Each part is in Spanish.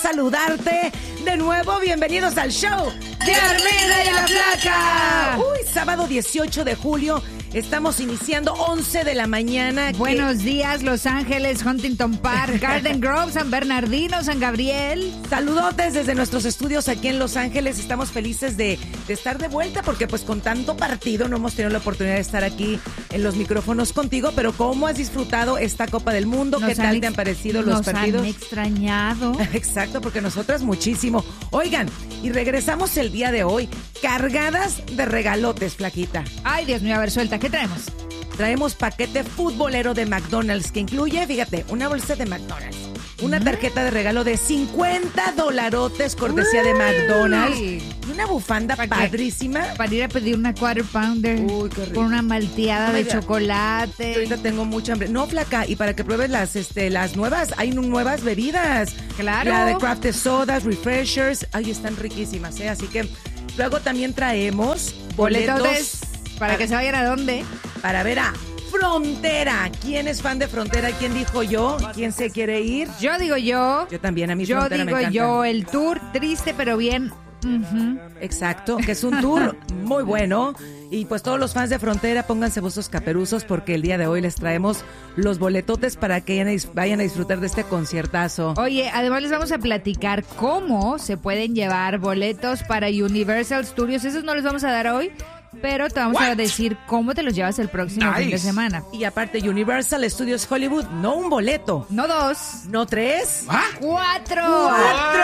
Saludarte de nuevo, bienvenidos al show de Armida y la Flaca. Uy, sábado 18 de julio, estamos iniciando 11 de la mañana. Buenos días, Los Ángeles, Huntington Park, Garden Grove, San Bernardino, San Gabriel. Saludotes desde nuestros estudios aquí en Los Ángeles. Estamos felices de estar de vuelta porque pues con tanto partido no hemos tenido la oportunidad de estar aquí en los micrófonos contigo, pero ¿cómo has disfrutado esta Copa del Mundo? ¿Qué tal te han parecido los partidos? Nos han extrañado. Exacto, porque nosotras muchísimo. Oigan, y regresamos el día de hoy cargadas de regalotes, Flaquita. Ay, Dios mío, a ver, suelta, ¿qué traemos? Traemos paquete futbolero de McDonald's que incluye, fíjate, una bolsa de McDonald's, una tarjeta de regalo de $50 cortesía de McDonald's y una bufanda padrísima. Para ir a pedir una quarter pounder. Uy, qué rico. Con una malteada de chocolate. Ahorita tengo mucha hambre. No, Flaca, y para que pruebes las nuevas, hay nuevas bebidas. Claro. La de crafted sodas, refreshers, ay, están riquísimas, ¿eh? Así que luego también traemos boletos. ¿Para que se vayan a dónde? Para ver a Frontera. ¿Quién es fan de Frontera? ¿Quién dijo yo? ¿Quién se quiere ir? Yo digo yo. Yo también, a mí Yo Frontera me digo encanta. yo, el tour triste pero bien. Exacto, que es un tour muy bueno. Y pues todos los fans de Frontera, pónganse vuestros caperuzos porque el día de hoy les traemos los boletotes para que vayan a disfrutar de este conciertazo. Oye, además les vamos a platicar cómo se pueden llevar boletos para Universal Studios. Esos no los vamos a dar hoy, pero te vamos a decir cómo te los llevas el próximo fin de semana. Y aparte, Universal Studios Hollywood, no un boleto. No 2. No 3. ¡4! ¡4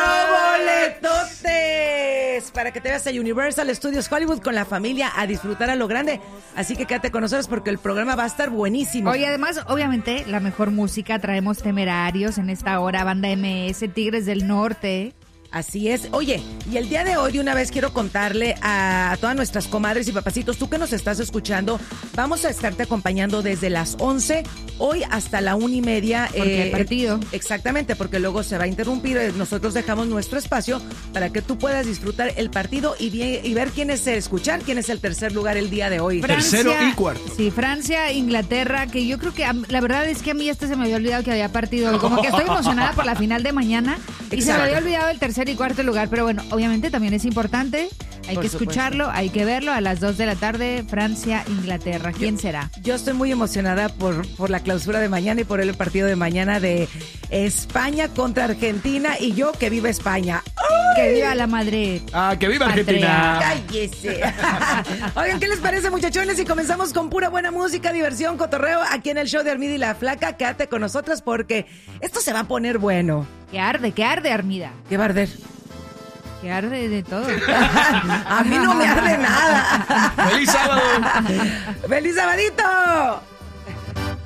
boletotes! Para que te veas a Universal Studios Hollywood con la familia a disfrutar a lo grande. Así que quédate con nosotros porque el programa va a estar buenísimo. Oye, además, obviamente, la mejor música. Traemos Temerarios en esta hora, Banda MS, Tigres del Norte. Así es. Oye, y el día de hoy de una vez quiero contarle a todas nuestras comadres y papacitos, tú que nos estás escuchando, vamos a estarte acompañando desde las 11, hoy hasta la 1:30. Porque el partido. Exactamente, porque luego se va a interrumpir. Nosotros dejamos nuestro espacio para que tú puedas disfrutar el partido y ver quién es el tercer lugar el día de hoy. Tercero y cuarto. Sí, Francia, Inglaterra, que yo creo que la verdad es que a mí hasta se me había olvidado que había partido. Como que estoy emocionada por la final de mañana y se me había olvidado el tercer y cuarto lugar, pero bueno, obviamente también es importante, hay Por que supuesto. escucharlo, hay que verlo a las 2 de la tarde, Francia, Inglaterra. ¿Quién será? Yo estoy muy emocionada por la clausura de mañana y por el partido de mañana de España contra Argentina y yo que viva España. Que viva la madre. ¡Que viva Patria. Argentina! ¡Cállese! Oigan, ¿qué les parece, muchachones? Y comenzamos con pura buena música, diversión, cotorreo aquí en el show de Armida y la Flaca. Quédate con nosotras porque esto se va a poner bueno. Que arde, Armida. ¿Qué va a arder? Que arde de todo. A mí no me arde nada. ¡Feliz sábado! ¡Feliz sabadito!